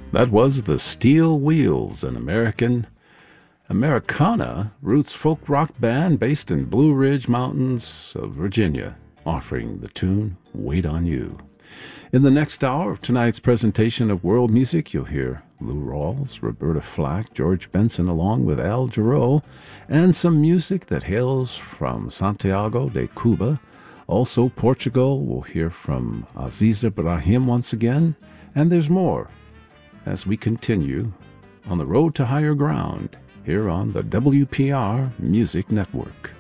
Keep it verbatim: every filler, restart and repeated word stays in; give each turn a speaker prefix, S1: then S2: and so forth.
S1: That was the Steel Wheels, an American Americana roots folk rock band based in Blue Ridge Mountains of Virginia, offering the tune Wait on You. In the next hour of tonight's presentation of world music, you'll hear Lou Rawls, Roberta Flack, George Benson, along with Al Jarreau, and some music that hails from Santiago de Cuba. Also Portugal, we'll hear from Aziza Brahim once again, and there's more as we continue on the road to higher ground here on the W P R Music Network.